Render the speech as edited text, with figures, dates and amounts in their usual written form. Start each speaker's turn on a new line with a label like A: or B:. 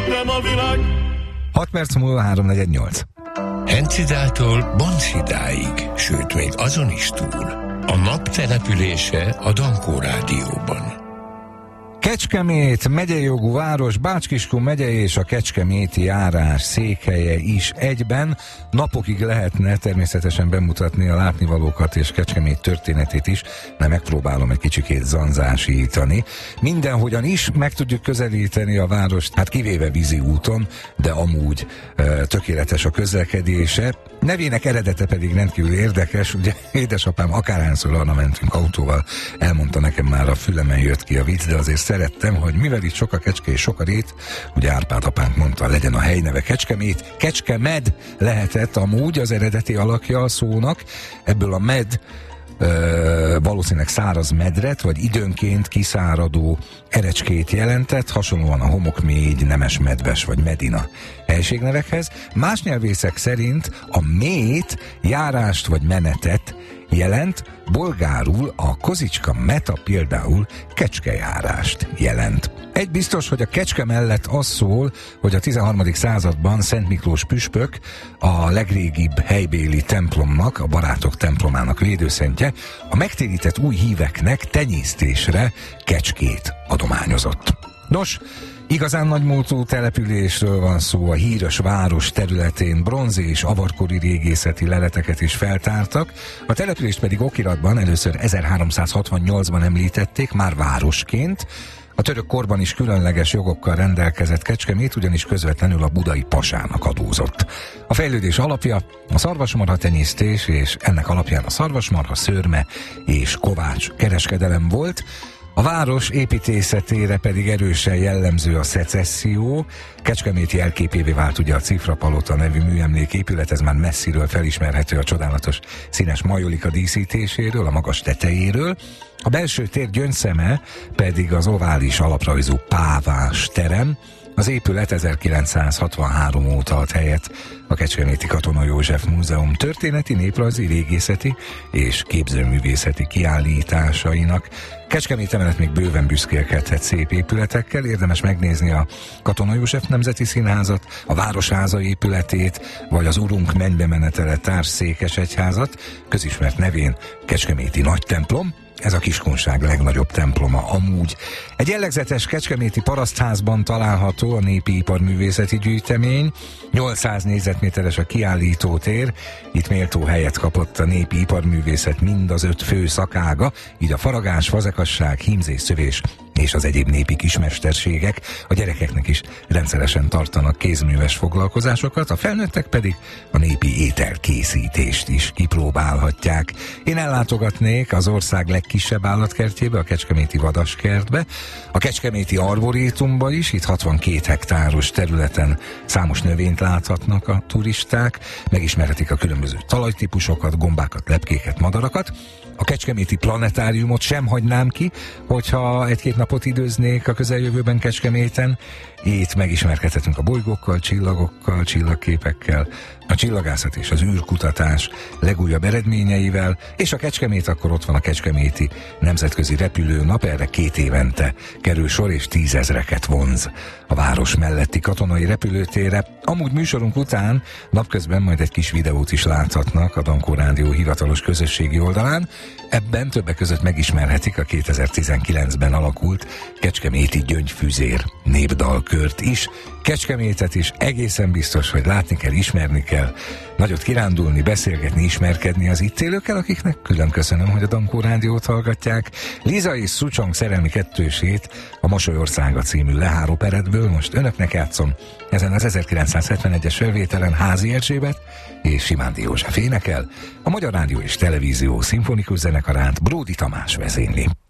A: nem a világ.
B: 6 perc múlva 3:48.
C: Hencidától Bonsidáig, sőt még azon is túl. A nap települése a Dankó Rádióban.
B: Kecskemét megyei jogú város, Bács-Kiskun megye és a kecskeméti járás székhelye is egyben. Napokig lehetne természetesen bemutatni a látnivalókat és Kecskemét történetét is, de megpróbálom egy kicsikét zanzásítani. Mindenhogyan is meg tudjuk közelíteni a várost, hát kivéve vízi úton, de amúgy tökéletes a közlekedése. Nevének eredete pedig rendkívül érdekes, ugye édesapám akárhányszor arra mentünk autóval, elmondta nekem, már a fülemen jött ki a vicc, de azért szerettem, hogy mivel itt sok a kecske és sok a rét, ugye Árpád apánk mondta, legyen a helyneve Kecskemét, Kecskemed lehetett amúgy az eredeti alakja a szónak, ebből a med valószínűleg száraz medret, vagy időnként kiszáradó erecskét jelentett, hasonlóan a homokmégy, nemes medves vagy medina helységnevekhez. Más nyelvészek szerint a mét járást vagy menetet jelent, bolgárul a kozicska meta például kecskejárást jelent. Egy biztos, hogy a kecske mellett az szól, hogy a 13. században Szent Miklós püspök a legrégibb helybéli templomnak, a Barátok templomának védőszentje, a megtérített új híveknek tenyésztésre kecskét adományozott. Nos, igazán nagymúltú településről van szó, a híres város területén bronz és avarkori régészeti leleteket is feltártak, a települést pedig okiratban először 1368-ban említették, már városként. A török korban is különleges jogokkal rendelkezett Kecskemét, ugyanis közvetlenül a budai pasának adózott. A fejlődés alapja a szarvasmarha tenyésztés, és ennek alapján a szarvasmarha, szőrme és kovács kereskedelem volt. A város építészetére pedig erősen jellemző a szecesszió. Kecskemét jelképévé vált ugye a Cifrapalota nevű műemléképület, ez már messziről felismerhető a csodálatos színes majolika díszítéséről, a magas tetejéről. A belső tér gyöngyszeme pedig az ovális alaprajzú pávás terem. Az épület 1963 óta ad helyet a Kecskeméti Katona József Múzeum történeti, néprajzi, régészeti és képzőművészeti kiállításainak. Kecskemét emellett még bőven büszkélkedhet szép épületekkel, érdemes megnézni a Katona József Nemzeti Színházat, a Városháza épületét, vagy az Urunk mennybe menetele társszékesegyházat, közismert nevén Kecskeméti Nagy templom. Ez a Kiskunság legnagyobb temploma amúgy. Egy jellegzetes kecskeméti parasztházban található a Népi Iparművészeti Gyűjtemény, 800 négyzetméteres a kiállítótér, itt méltó helyet kapott a népi iparművészet mind az 5 fő szakága, így a faragás, fazekasság, hímzés, szövés és az egyéb népi kismesterségek. A gyerekeknek is rendszeresen tartanak kézműves foglalkozásokat, a felnőttek pedig a népi ételkészítést is kipróbálhatják. Én ellátogatnék az ország legkisebb állatkertjébe, a kecskeméti vadaskertbe, a kecskeméti arborétumba is, itt 62 hektáros területen számos növényt láthatnak a turisták, megismerhetik a különböző talajtípusokat, gombákat, lepkéket, madarakat. A kecskeméti planetáriumot sem hagynám ki, hogyha egy-két napot időznék a közeljövőben Kecskeméten. Itt megismerkedhetünk a bolygókkal, csillagokkal, csillagképekkel, a csillagászat és az űrkutatás legújabb eredményeivel, és a Kecskemét, akkor ott van a Kecskeméti Nemzetközi Repülőnap, erre 2 évente kerül sor, és 10 000-eket vonz a város melletti katonai repülőtérre. Amúgy műsorunk után napközben majd egy kis videót is láthatnak a Dankó Rádió hivatalos közösségi oldalán. Ebben többek között megismerhetik a 2019-ben alakult Kecskeméti Gyöngyfüzér népdalkört is. Kecskemétet is egészen biztos, hogy látni kell, ismerni kell, nagyot kirándulni, beszélgetni, ismerkedni az itt élőkkel, akiknek külön köszönöm, hogy a Dankó Rádiót hallgatják. Liza és Szucsong szerelmi kettősét a Mosolyországa című Lehár operettből most önöknek játszom. Ezen az 1971-es felvételen Házi Erzsébet és Simándi József énekel, a Magyar Rádió és Televízió szimfonikus zenekarát Bródi Tamás vezényli.